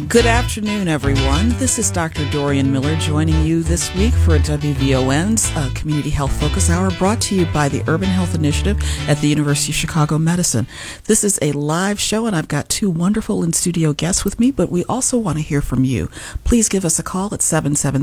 Good afternoon, everyone. This is Dr. Dorian Miller joining you this week for WVON's Community Health Focus Hour, brought to you by the Urban Health Initiative at the University of Chicago Medicine. This is a live show, and I've got two wonderful in-studio guests with me, but we also want to hear from you. Please give us a call at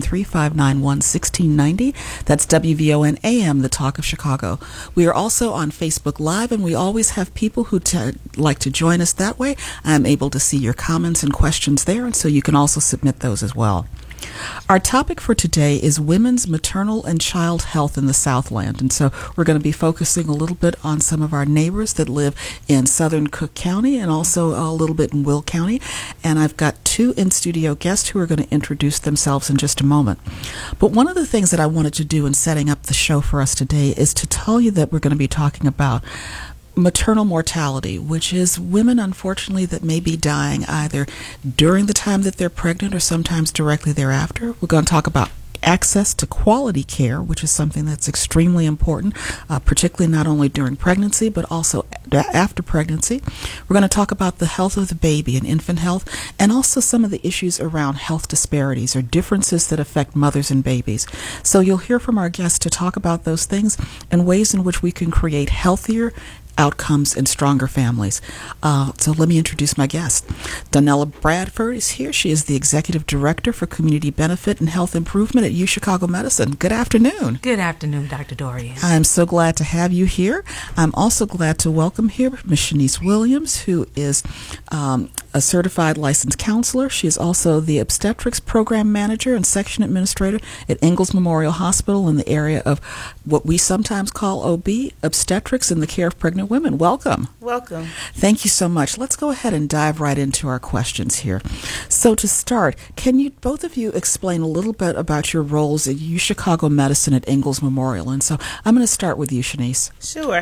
773-591-1690. That's WVON AM, the Talk of Chicago. We are also on Facebook Live, and we always have people who like to join us that way. I'm able to see your comments and questions there, and so you can also submit those as well. Our topic for today is women's maternal and child health in the Southland, and so we're going to be focusing a little bit on some of our neighbors that live in southern Cook County and also a little bit in Will County, and I've got two in-studio guests who are going to introduce themselves in just a moment. But one of the things that I wanted to do in setting up the show for us today is to tell you that we're going to be talking about maternal mortality, which is women, unfortunately, that may be dying either during the time that they're pregnant or sometimes directly thereafter. We're going to talk about access to quality care, which is something that's extremely important, particularly not only during pregnancy, but also after pregnancy. We're going to talk about the health of the baby and infant health, and also some of the issues around health disparities or differences that affect mothers and babies. So you'll hear from our guests to talk about those things and ways in which we can create healthier outcomes and stronger families. So let me introduce my guest. Donella Bradford is here. She is the Executive Director for Community Benefit and Health Improvement at UChicago Medicine. Good afternoon. Good afternoon, Dr. Dorian. I'm so glad to have you here. I'm also glad to welcome here Ms. Shanice Williams, who is a certified licensed counselor. She is also the Obstetrics Program Manager and Section Administrator at Ingalls Memorial Hospital in the area of what we sometimes call OB, obstetrics, and the care of pregnant women. Welcome. Welcome. Thank you so much. Let's go ahead and dive right into our questions here. So to start, can you both of you explain a little bit about your roles at UChicago Medicine at Ingalls Memorial? And so I'm going to start with you, Shanice. Sure.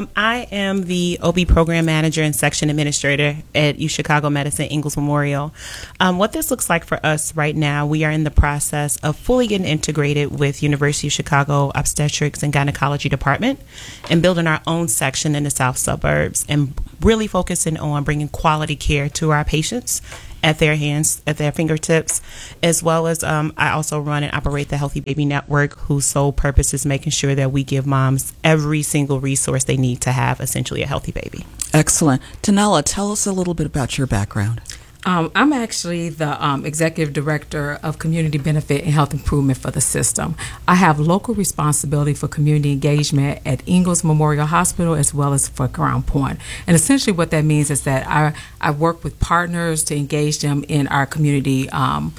I am the OB Program Manager and Section Administrator at UChicago Medicine, Ingalls Memorial. What this looks like for us right now, we are in the process of fully getting integrated with University of Chicago Obstetrics and Gynecology Department and building our own section in the south suburbs and really focusing on bringing quality care to our patients at their hands, at their fingertips, as well as I also run and operate the Healthy Baby Network, whose sole purpose is making sure that we give moms every single resource they need to have essentially a healthy baby. Excellent. Donella, tell us a little bit about your background. I'm actually the Executive Director of Community Benefit and Health Improvement for the system. I have local responsibility for community engagement at Ingalls Memorial Hospital as well as for Crown Point. And essentially what that means is that I work with partners to engage them in our community,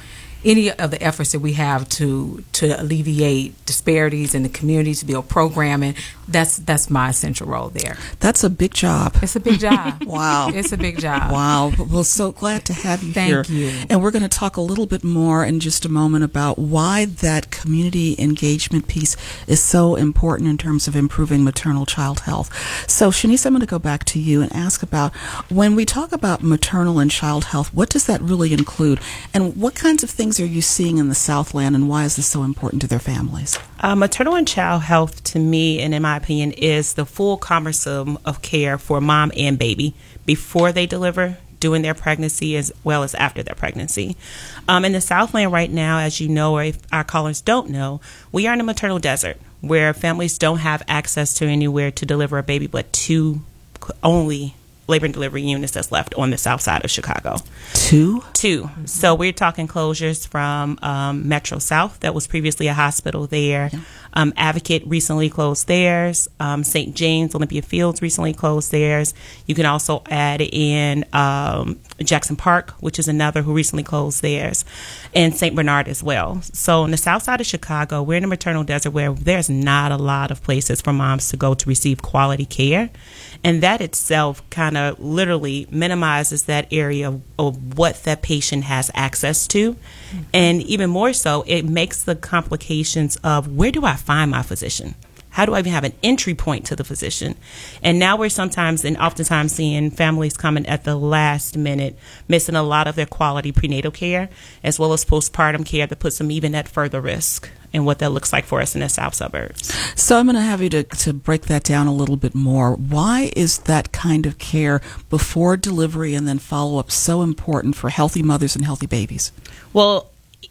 any of the efforts that we have to alleviate disparities in the community, to build programming. That's my essential role there. That's a big job. It's a big job. Wow. It's a big job. Wow. Well, so glad to have you here. Thank you. And we're going to talk a little bit more in just a moment about why that community engagement piece is so important in terms of improving maternal child health. So, Shanice, I'm going to go back to you and ask about, when we talk about maternal and child health, what does that really include? And what kinds of things are you seeing in the Southland, and why is this so important to their families? Maternal and child health, to me, and in my opinion, is the full conversum of care for mom and baby before they deliver, during their pregnancy, as well as after their pregnancy. In the Southland right now, as you know, or if our callers don't know, we are in a maternal desert where families don't have access to anywhere to deliver a baby but two only labor and delivery units that's left on the south side of Chicago. Two? So we're talking closures from Metro South, that was previously a hospital there. Yeah. Advocate recently closed theirs. St. James, Olympia Fields recently closed theirs. You can also add in Jackson Park, which is another who recently closed theirs, and St. Bernard as well. So on the south side of Chicago, we're in a maternal desert where there's not a lot of places for moms to go to receive quality care. And that itself kind of literally minimizes that area of what that patient has access to. Mm-hmm. And even more so, it makes the complications of, where do I find my physician? How do I even have an entry point to the physician? And now we're sometimes and oftentimes seeing families coming at the last minute, missing a lot of their quality prenatal care, as well as postpartum care that puts them even at further risk and what that looks like for us in the south suburbs. So I'm going to have you to break that down a little bit more. Why is that kind of care before delivery and then follow-up so important for healthy mothers and healthy babies? Well,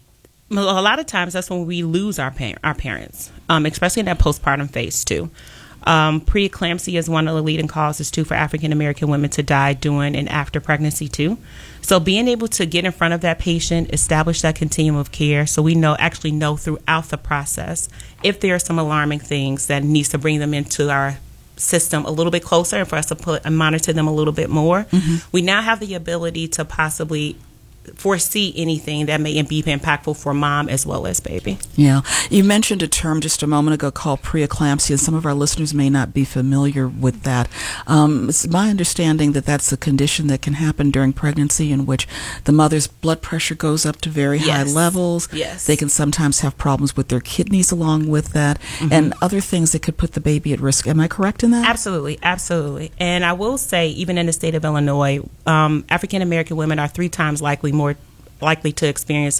a lot of times that's when we lose our parents, especially in that postpartum phase too. Preeclampsia is one of the leading causes too for African American women to die during and after pregnancy too. So being able to get in front of that patient, establish that continuum of care, so we know throughout the process if there are some alarming things that needs to bring them into our system a little bit closer and for us to put and monitor them a little bit more. We now have the ability to possibly foresee anything that may be impactful for mom as well as baby. Yeah. You mentioned a term just a moment ago called preeclampsia. Some of our listeners may not be familiar with that. It's my understanding that that's a condition that can happen during pregnancy in which the mother's blood pressure goes up to very high levels. Yes. They can sometimes have problems with their kidneys along with that and other things that could put the baby at risk. Am I correct in that? Absolutely. Absolutely. And I will say, even in the state of Illinois, African American women are 3 times more likely to experience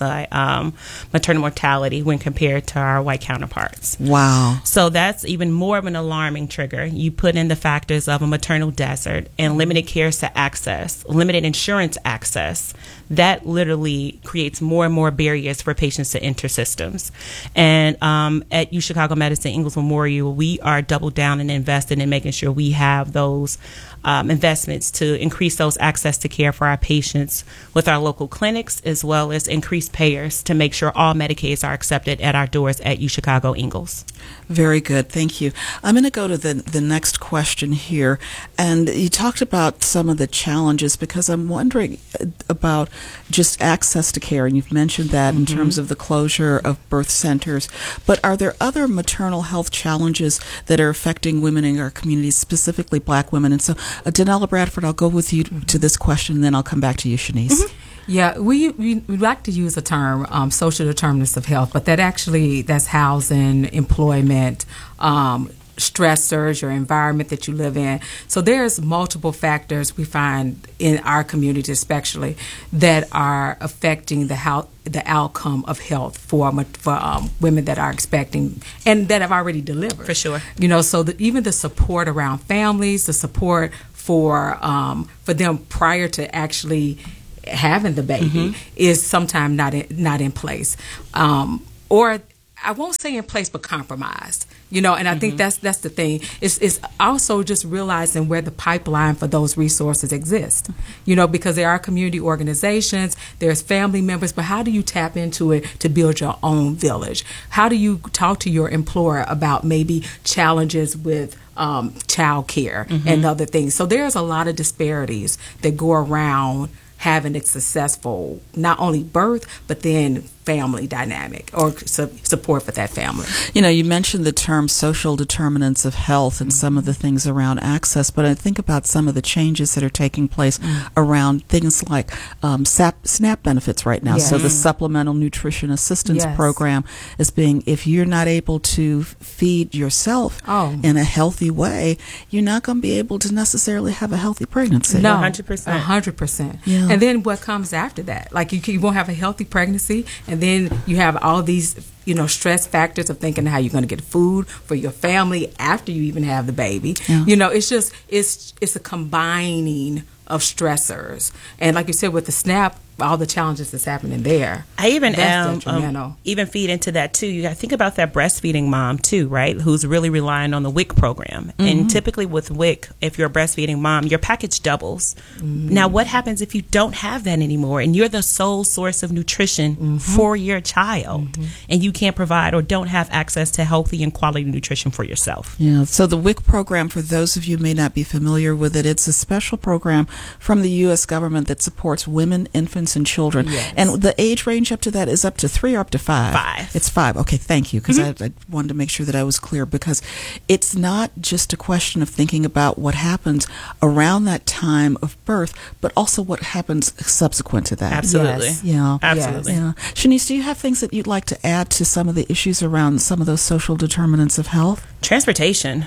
maternal mortality when compared to our white counterparts. Wow. So that's even more of an alarming trigger. You put in the factors of a maternal desert and limited care to access, limited insurance access. That literally creates more and more barriers for patients to enter systems. And at UChicago Medicine Ingalls Memorial, we are doubled down and invested in making sure we have those investments to increase those access to care for our patients with our local clinics, as well as increase payers to make sure all Medicaids are accepted at our doors at UChicago Ingalls. Very good. Thank you. I'm going to go to the next question here. And you talked about some of the challenges because I'm wondering about just access to care. And you've mentioned that in terms of the closure of birth centers. But are there other maternal health challenges that are affecting women in our communities, specifically Black women? And so, Danella Bradford, I'll go with you to this question, and then I'll come back to you, Shanice. Yeah, we like to use the term social determinants of health, but that's housing, employment, stressors, your environment that you live in. So there's multiple factors we find in our community especially that are affecting the outcome of health for women that are expecting and that have already delivered. For sure. So even the support around families, the support for them prior to actually having the baby is sometimes not in place, or I won't say in place, but compromised. And I think that's the thing. It's also just realizing where the pipeline for those resources exist. Because there are community organizations, there's family members, but how do you tap into it to build your own village? How do you talk to your employer about maybe challenges with child care and other things? So there's a lot of disparities that go around having a successful, not only birth, but then family dynamic or support for that family. You mentioned the term social determinants of health and some of the things around access, but I think about some of the changes that are taking place around things like SNAP benefits right now. Yes. So the Supplemental Nutrition Assistance Program is being, if you're not able to feed yourself in a healthy way, you're not going to be able to necessarily have a healthy pregnancy. No, 100%. 100%. Yeah. And then what comes after that? Like you won't have a healthy pregnancy, and then you have all these, stress factors of thinking how you're going to get food for your family after you even have the baby. Yeah. It's a combining of stressors. And like you said, with the SNAP, all the challenges that's happening there. I even even feed into that too. You got to think about that breastfeeding mom too, right? Who's really relying on the WIC program. And typically with WIC, if you're a breastfeeding mom, your package doubles. Now, what happens if you don't have that anymore and you're the sole source of nutrition for your child and you can't provide or don't have access to healthy and quality nutrition for yourself? Yeah. So the WIC program, for those of you who may not be familiar with it, it's a special program from the U.S. government that supports women, infants, infants and children. Yes. And the age range up to that is up to 3 or up to 5? 5. It's 5. Okay, thank you, because I wanted to make sure that I was clear, because it's not just a question of thinking about what happens around that time of birth, but also what happens subsequent to that. Absolutely. Yes. Yeah. Absolutely. Yeah. Shanice, do you have things that you'd like to add to some of the issues around some of those social determinants of health? Transportation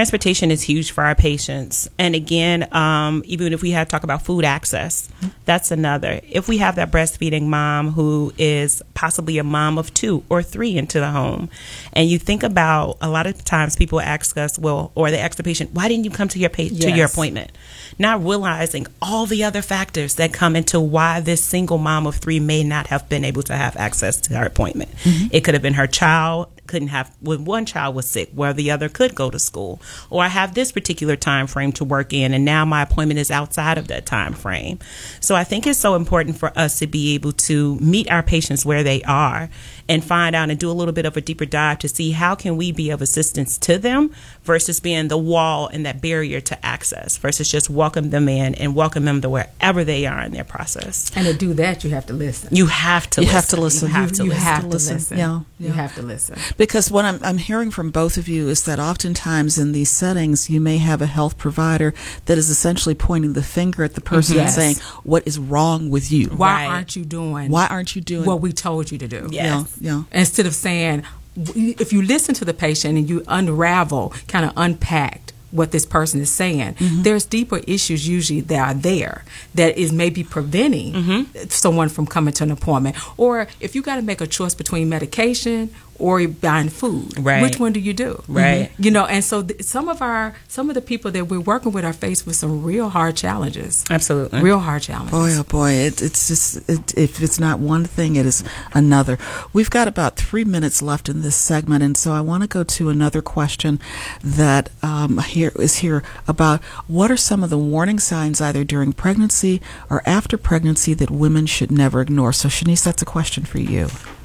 is huge for our patients. And again, even if we had to talk about food access, that's another. If we have that breastfeeding mom who is possibly a mom of 2 or 3 into the home, and you think about, a lot of times people ask us, or they ask the patient, why didn't you come to your to your appointment? Not realizing all the other factors that come into why this single mom of 3 may not have been able to have access to her appointment. It could have been her child couldn't have, when one child was sick, where the other could go to school, or I have this particular time frame to work in, and now my appointment is outside of that time frame. So I think it's so important for us to be able to meet our patients where they are and find out and do a little bit of a deeper dive to see how can we be of assistance to them versus being the wall and that barrier to access, versus just welcome them in and welcome them to wherever they are in their process. And to do that, you have to listen. You have to listen. You have to listen. You have to You listen. have to listen. Yeah. You have to listen. Because what I'm hearing from both of you is that oftentimes in these settings, you may have a health provider that is essentially pointing the finger at the person and Yes. saying, what is wrong with you? Why Right. aren't you doing Why aren't you doing what we told you to do? Yes. Yeah. Instead of saying, if you listen to the patient and you unravel, kind of unpack what this person is saying, there's deeper issues usually that are there that is maybe preventing someone from coming to an appointment. Or if you got to make a choice between medication or buying food, Right. which one do you do? Right. You know, and so some of the people that we're working with are faced with some real hard challenges. Absolutely. Real hard challenges. Boy, oh boy, it's just, if it's not one thing, it is another. We've got about 3 minutes left in this segment, and so I want to go to another question that is here about what are some of the warning signs either during pregnancy or after pregnancy that women should never ignore. So Shanice, that's a question for you.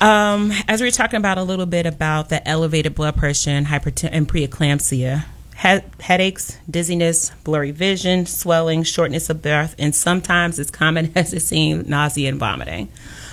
As we were talking about a little bit about the elevated blood pressure and and preeclampsia, headaches, dizziness, blurry vision, swelling, shortness of breath, and sometimes as common as it seems, nausea and vomiting.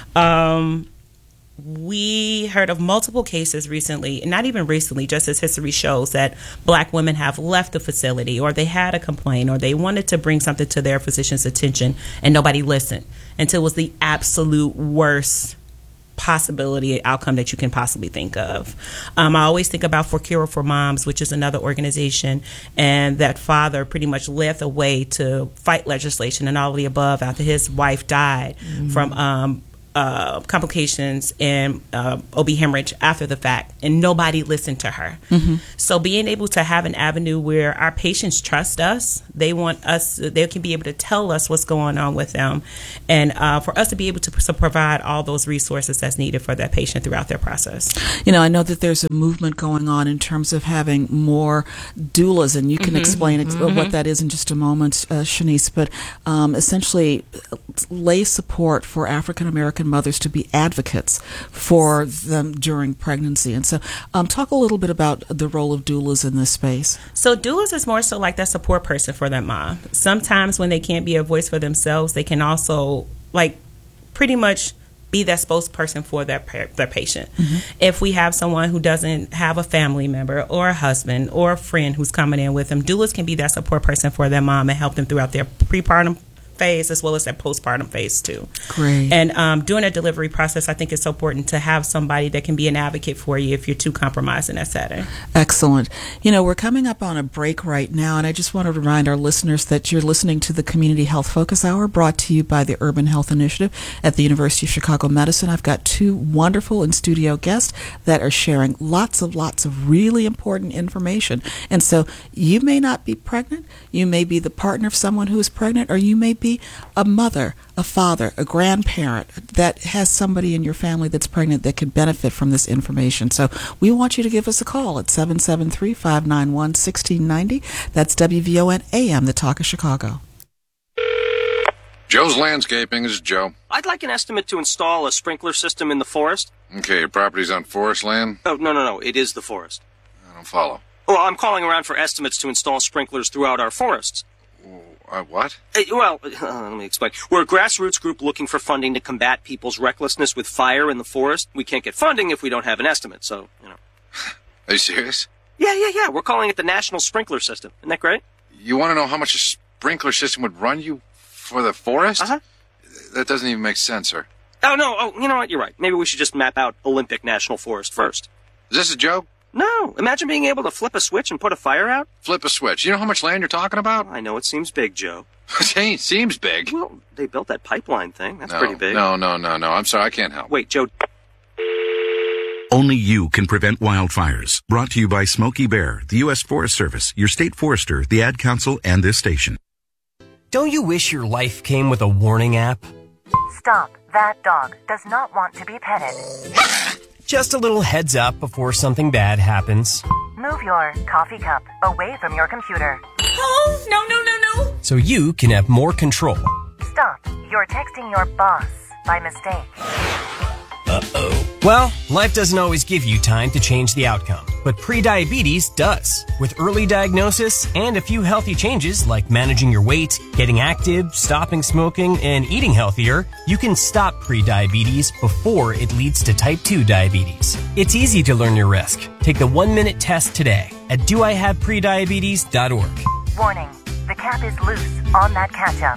We heard of multiple cases recently, and not even recently, just as history shows, that Black women have left the facility, or they had a complaint, or they wanted to bring something to their physician's attention, and nobody listened until it was the absolute worst possibility outcome that you can possibly think of. I always think about For Cure for Moms, which is another organization, and that father pretty much led the way to fight legislation and all of the above after his wife died from complications and OB hemorrhage after the fact, and nobody listened to her. So being able to have an avenue where our patients trust us, they want us, they can be able to tell us what's going on with them, and for us to be able to provide all those resources that's needed for that patient throughout their process. You know, I know that there's a movement going on in terms of having more doulas, and you can explain what that is in just a moment, Shanice, but essentially lay support for African American mothers to be advocates for them during pregnancy. And so talk a little bit about the role of doulas in this space. So doulas is more so like that support person for that mom. Sometimes when they can't be a voice for themselves, they can also like pretty much be that spokesperson for their patient. If we have someone who doesn't have a family member or a husband or a friend who's coming in with them, doulas can be that support person for their mom and help them throughout their prepartum phase as well as that postpartum phase too. Great. And during a delivery process, I think it's so important to have somebody that can be an advocate for you if you're too compromised in that setting. Excellent. You know, we're coming up on a break right now, and I just want to remind our listeners that you're listening to the Community Health Focus Hour brought to you by the Urban Health Initiative at the University of Chicago Medicine. I've got 2 wonderful in-studio guests that are sharing lots of really important information. And so you may not be pregnant, you may be the partner of someone who is pregnant, or you may be a mother, a father, a grandparent that has somebody in your family that's pregnant that could benefit from this information. So we want you to give us a call at 773-591-1690. That's WVON AM, the Talk of Chicago. Joe's Landscaping. This is Joe. I'd like an estimate to install a sprinkler system in the forest. Okay, your property's on forest land? Oh, no. It is the forest. I don't follow. Well, I'm calling around for estimates to install sprinklers throughout our forests. What? Well, let me explain. We're a grassroots group looking for funding to combat people's recklessness with fire in the forest. We can't get funding if we don't have an estimate, so, Are you serious? Yeah. We're calling it the National Sprinkler System. Isn't that great? You want to know how much a sprinkler system would run you for the forest? Uh-huh. That doesn't even make sense, sir. Oh, no. Oh, you know what? You're right. Maybe we should just map out Olympic National Forest first. Is this a joke? No. Imagine being able to flip a switch and put a fire out. Flip a switch. You know how much land you're talking about? I know it seems big, Joe. It seems big. Well, they built that pipeline thing. That's No, pretty big. No. I'm sorry, I can't help. Wait, Joe. Only you can prevent wildfires. Brought to you by Smokey Bear, the U.S. Forest Service, your state forester, the Ad Council, and this station. Don't you wish your life came with a warning app? Stop. That dog does not want to be petted. Just a little heads up before something bad happens. Move your coffee cup away from your computer. Oh, no. So you can have more control. Stop. You're texting your boss by mistake. Well, life doesn't always give you time to change the outcome, but prediabetes does. With early diagnosis and a few healthy changes like managing your weight, getting active, stopping smoking, and eating healthier, you can stop prediabetes before it leads to type 2 diabetes. It's easy to learn your risk. Take the 1-minute test today at doihaveprediabetes.org. Warning. The cap is loose on that ketchup.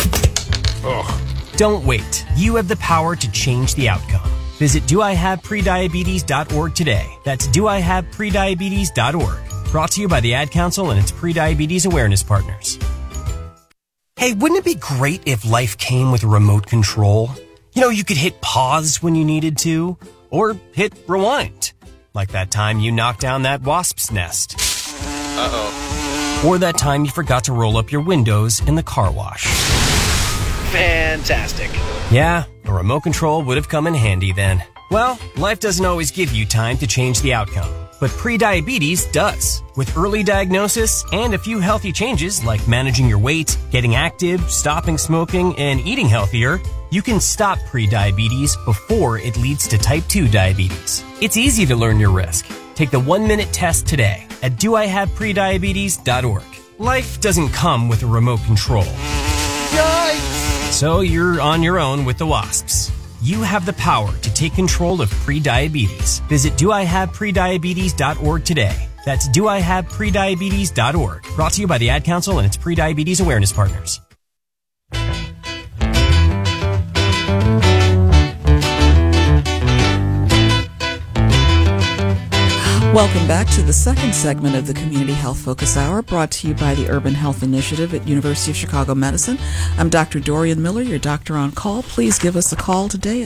Don't wait. You have the power to change the outcome. Visit doihaveprediabetes.org today. That's doihaveprediabetes.org. Brought to you by the Ad Council and its prediabetes awareness partners. Hey, wouldn't it be great if life came with a remote control? You know, you could hit pause when you needed to, or hit rewind. Like that time you knocked down that wasp's nest. Uh-oh. Or that time you forgot to roll up your windows in the car wash. Fantastic. Yeah, a remote control would have come in handy then. Well, life doesn't always give you time to change the outcome, but prediabetes does. With early diagnosis and a few healthy changes like managing your weight, getting active, stopping smoking, and eating healthier, you can stop prediabetes before it leads to type 2 diabetes. It's easy to learn your risk. Take the 1-minute test today at doihaveprediabetes.org. Life doesn't come with a remote control. Yikes! So you're on your own with the wasps. You have the power to take control of prediabetes. Visit doihaveprediabetes.org today. That's doihaveprediabetes.org. Brought to you by the Ad Council and its prediabetes awareness partners. Welcome back to the second segment of the Community Health Focus Hour, brought to you by the Urban Health Initiative at University of Chicago Medicine. I'm Dr. Dorian Miller, your doctor on call. Please give us a call today at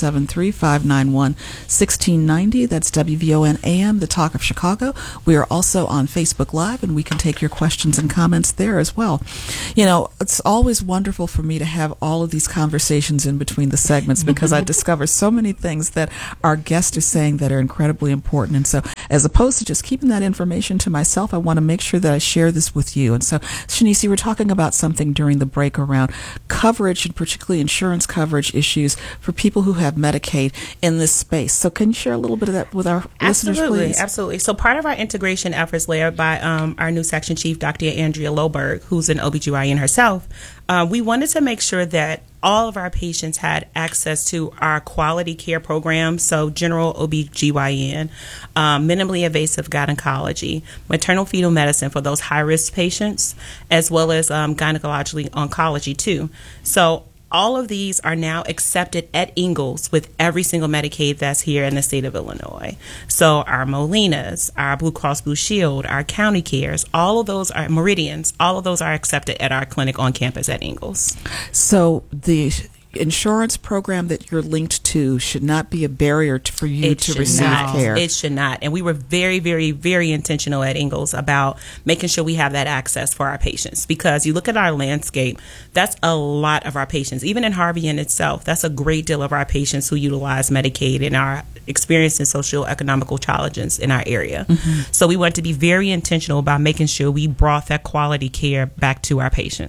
773-591-1690. That's WVON AM, the Talk of Chicago. We are also on Facebook Live, and we can take your questions and comments there as well. You know, it's always wonderful for me to have all of these conversations in between the segments because I discover so many things that our guest is saying that are incredibly important. And so as opposed to just keeping that information to myself, I want to make sure that I share this with you. And so, Shanice, you were talking about something during the break around coverage and particularly insurance coverage issues for people who have Medicaid in this space. So can you share a little bit of that with our listeners, please? Absolutely. So part of our integration efforts led by our new section chief, Dr. Andrea Loberg, who's an OBGYN herself, we wanted to make sure that all of our patients had access to our quality care programs, so general OBGYN, minimally invasive gynecology, maternal fetal medicine for those high-risk patients, as well as gynecological oncology too. So all of these are now accepted at Ingalls with every single Medicaid that's here in the state of Illinois. So our Molinas, our Blue Cross Blue Shield, our county cares, all of those are Meridians, all of those are accepted at our clinic on campus at Ingalls. So the insurance program that you're linked to should not be a barrier for you to receive care. It should not. And we were very, very, very intentional at Ingalls about making sure we have that access for our patients, because you look at our landscape, that's a lot of our patients. Even in Harvey in itself, that's a great deal of our patients who utilize Medicaid and are experiencing socioeconomical challenges in our area. Mm-hmm. So we want to be very intentional about making sure we brought that quality care back to our patients.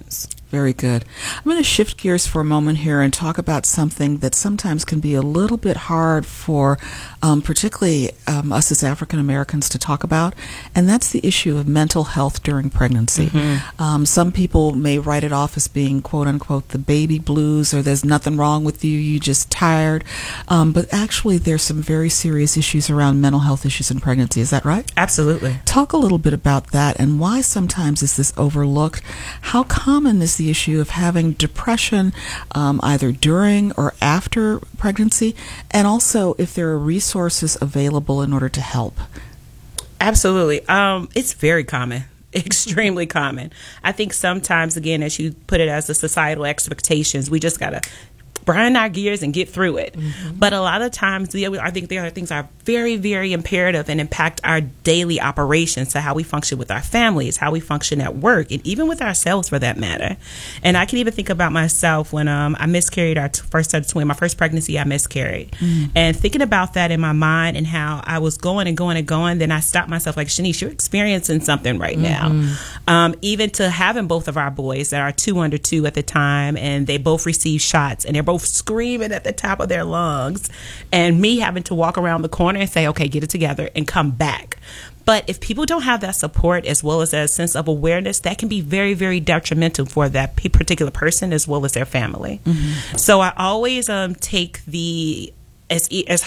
Very good. I'm going to shift gears for a moment here and talk about something that sometimes can be a little bit hard for particularly us as African Americans to talk about, and that's the issue of mental health during pregnancy. Some people may write it off as being, quote unquote, the baby blues, or there's nothing wrong with you, you're just tired. But actually, there's some very serious issues around mental health issues in pregnancy. Is that right? Absolutely. Talk a little bit about that and why sometimes is this overlooked? How common is the issue of having depression either during or after pregnancy, and also if there are resources available in order to help? Absolutely. It's very common. Extremely common. I think sometimes, again, as you put it, as the societal expectations, we just got to grind our gears and get through it. But a lot of times, I think there are things that are very, very imperative and impact our daily operations, to how we function with our families, how we function at work, and even with ourselves for that matter. And I can even think about myself when I miscarried our first set of twins. My first pregnancy, I miscarried. And thinking about that in my mind and how I was going and going and going, then I stopped myself like, Shanice, you're experiencing something right now. Even to having both of our boys that are 2 under 2 at the time, and they both received shots, and they're both screaming at the top of their lungs, and me having to walk around the corner and say, okay, get it together and come back. But if people don't have that support as well as a sense of awareness, that can be very, very detrimental for that particular person as well as their family. So I always take the, as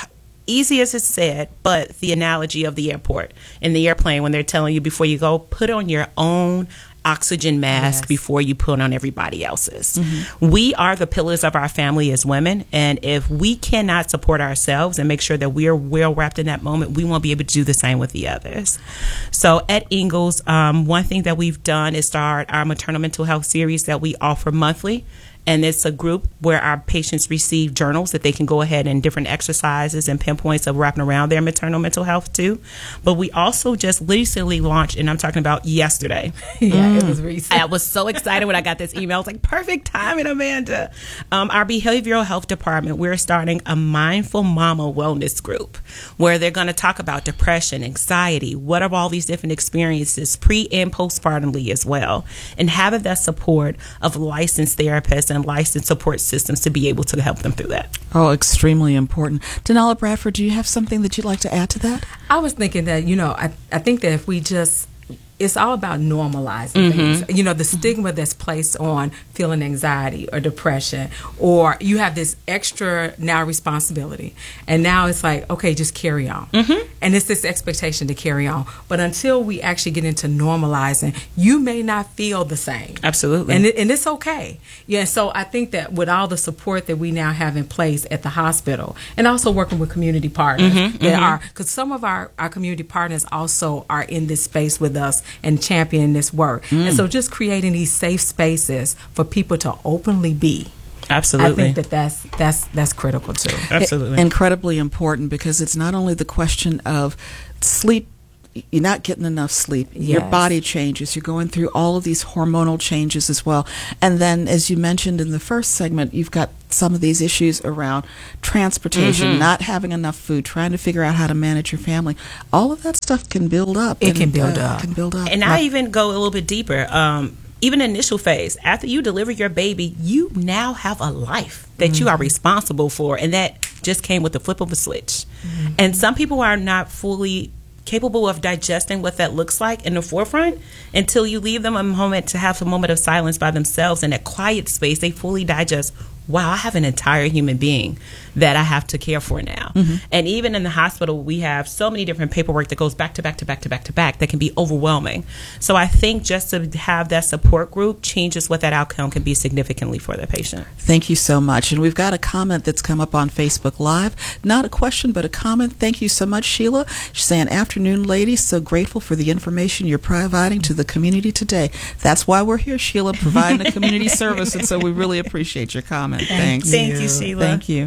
easy as it's said, but the analogy of the airport and the airplane when they're telling you before you go, put on your own oxygen mask before you put on everybody else's. We are the pillars of our family as women, and if we cannot support ourselves and make sure that we're well wrapped in that moment, we won't be able to do the same with the others. So at Ingalls, one thing that we've done is start our maternal mental health series that we offer monthly. And it's a group where our patients receive journals that they can go ahead and different exercises and pinpoints of wrapping around their maternal mental health too. But we also just recently launched, and I'm talking about yesterday. It was recent. I was so excited when I got this email. I was like, perfect timing, Amanda. Our behavioral health department, we're starting a Mindful Mama wellness group where they're going to talk about depression, anxiety, what are all these different experiences pre and postpartumly as well, and having that support of licensed therapists and licensed support systems to be able to help them through that. Oh, extremely important. Danella Bradford, do you have something that you'd like to add to that? I was thinking that, I think that if we just, it's all about normalizing things. The stigma that's placed on feeling anxiety or depression, or you have this extra now responsibility, and now it's like, okay, just carry on. And it's this expectation to carry on. But until we actually get into normalizing, you may not feel the same. Absolutely. And it's okay. Yeah, so I think that with all the support that we now have in place at the hospital, and also working with community partners, because some of our community partners also are in this space with us and championing this work. And so just creating these safe spaces for people to openly be. Absolutely. I think that's critical too. Absolutely. Incredibly important, because it's not only the question of sleep. You're not getting enough sleep. Your body changes. You're going through all of these hormonal changes as well. And then, as you mentioned in the first segment, you've got some of these issues around transportation, not having enough food, trying to figure out how to manage your family. All of that stuff can build up. It can build up. And I even go a little bit deeper. Even initial phase, after you deliver your baby, you now have a life that you are responsible for. And that just came with the flip of a switch. And some people are not fully capable of digesting what that looks like in the forefront until you leave them a moment to have a moment of silence by themselves. In a quiet space, they fully digest, wow, I have an entire human being that I have to care for now. And even in the hospital, we have so many different paperwork that goes back to back to back to back to back that can be overwhelming. So I think just to have that support group changes what that outcome can be significantly for the patient. Thank you so much. And we've got a comment that's come up on Facebook Live. Not a question, but a comment. Thank you so much, Sheila. She's saying, afternoon, ladies. So grateful for the information you're providing to the community today. That's why we're here, Sheila, providing a community service. And so we really appreciate your comment. Thanks. Thank you, Sheila. Thank you.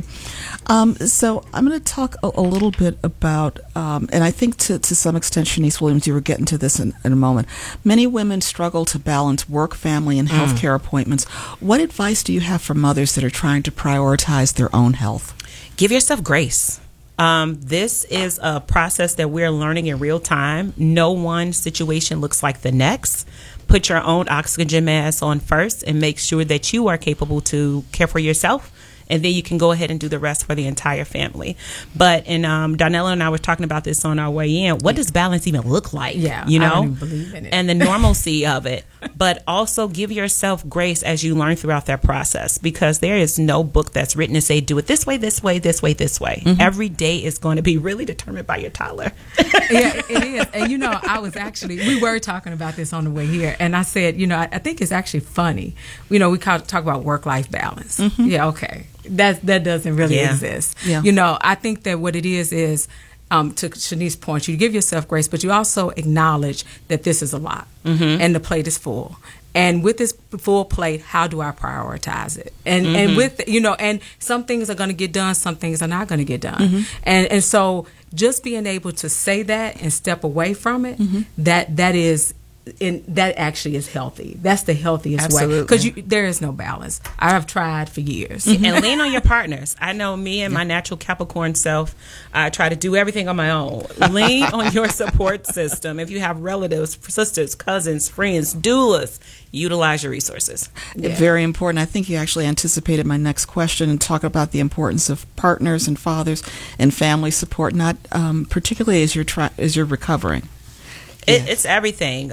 So I'm going to talk a little bit about, and I think to some extent, Shanice Williams, you were getting to this in a moment. Many women struggle to balance work, family, and healthcare appointments. What advice do you have for mothers that are trying to prioritize their own health? Give yourself grace. This is a process that we're learning in real time. No one situation looks like the next, Put your own oxygen mask on first and make sure that you are capable to care for yourself. And then you can go ahead and do the rest for the entire family. But, and Darnella and I were talking about this on our way in. What does balance even look like? Yeah, you know, I don't even believe in it. And the normalcy of it. But also give yourself grace as you learn throughout that process, because there is no book that's written to say do it this way, this way, this way, this way. Mm-hmm. Every day is going to be really determined by your toddler. Yeah, it is. And you know, we were talking about this on the way here, and I said, you know, I think it's actually funny. You know, we talk about work-life balance. Mm-hmm. Yeah, okay. That doesn't really exist. Yeah. You know, I think that what it is to Shanice's point, you give yourself grace, but you also acknowledge that this is a lot, and the plate is full. And with this full plate, how do I prioritize it? And with, you know, and some things are going to get done, some things are not going to get done. And so just being able to say that and step away from it, that actually is healthy. That's the healthiest way, because there is no balance. I have tried for years. And lean on your partners. I know me and my natural Capricorn self, I try to do everything on my own. Lean on your support system. If you have relatives, sisters, cousins, friends, doulas, utilize your resources. Very important. I think you actually anticipated my next question and talk about the importance of partners and fathers and family support, not particularly as you're recovering. It's everything.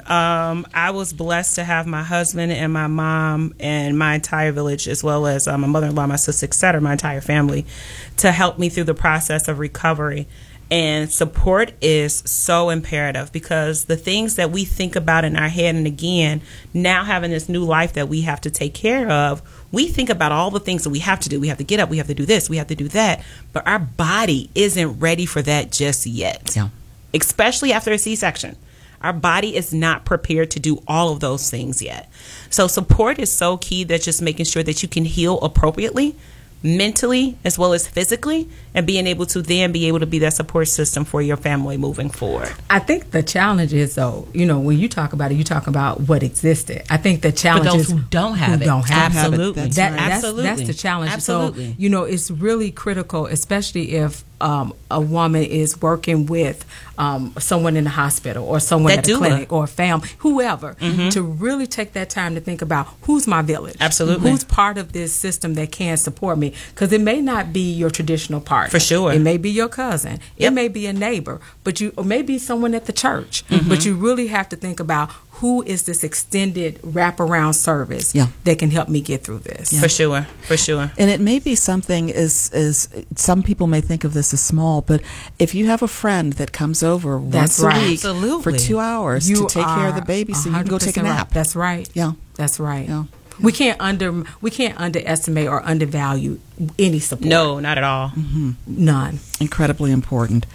I was blessed to have my husband and my mom and my entire village, as well as my mother-in-law, my sister, etc., my entire family, to help me through the process of recovery. And support is so imperative, because the things that we think about in our head, and again, now having this new life that we have to take care of, we think about all the things that we have to do. We have to get up, we have to do this, we have to do that. But our body isn't ready for that just yet, especially after a C-section. Our body is not prepared to do all of those things yet. So support is so key, that just making sure that you can heal appropriately, mentally as well as physically, and being able to then be able to be that support system for your family moving forward. I think the challenge is, though, you know, when you talk about it, you talk about what existed. I think the challenge for those is who don't have it. Absolutely. That's the challenge. Absolutely. So, you know, it's really critical, especially if a woman is working with someone in the hospital or someone at a clinic or a family, whoever, to really take that time to think about who's my village. Absolutely. Who's part of this system that can support me? Because it may not be your traditional partner. For sure. It may be your cousin. It may be a neighbor, or maybe someone at the church. But you really have to think about who is this extended wraparound service that can help me get through this. For sure. For sure. And it may be something as some people may think of this as small, but if you have a friend that comes over once a week for 2 hours to take care of the baby, so you can go take a nap. Right. That's right. Yeah. That's right. Yeah. We can't underestimate or undervalue any support. No, not at all. None. Incredibly important.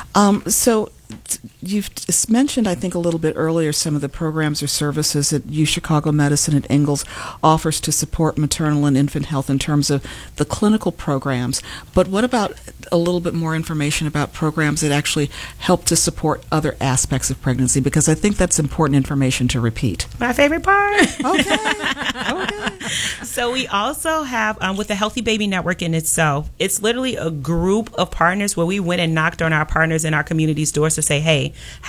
So you've mentioned, I think, a little bit earlier some of the programs or services that UChicago Medicine at Ingalls offers to support maternal and infant health in terms of the clinical programs. But what about a little bit more information about programs that actually help to support other aspects of pregnancy? Because I think that's important information to repeat. My favorite part. Okay. So we also have, with the Healthy Baby Network in itself, it's literally a group of partners where we went and knocked on our partners in our community's doors to say, hey,